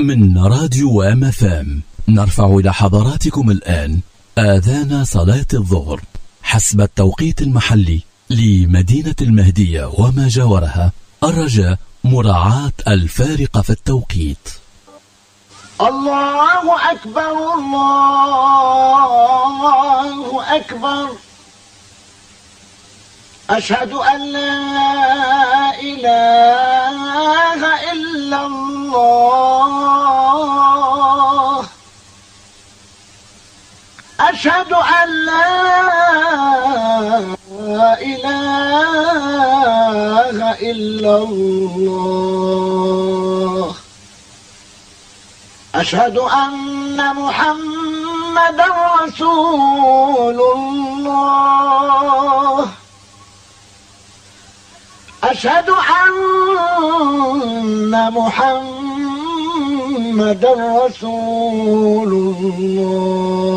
من راديو MFM نرفع إلى حضراتكم الآن آذان صلاة الظهر حسب التوقيت المحلي لمدينة المهدية وما جاورها، الرجاء مراعاة الفارق في التوقيت. الله أكبر الله أكبر، أشهد أن لا إله إلا الله، أشهد أن لا إله إلا الله، أشهد أن محمدا رسول الله، أشهد أن محمدا رسول الله.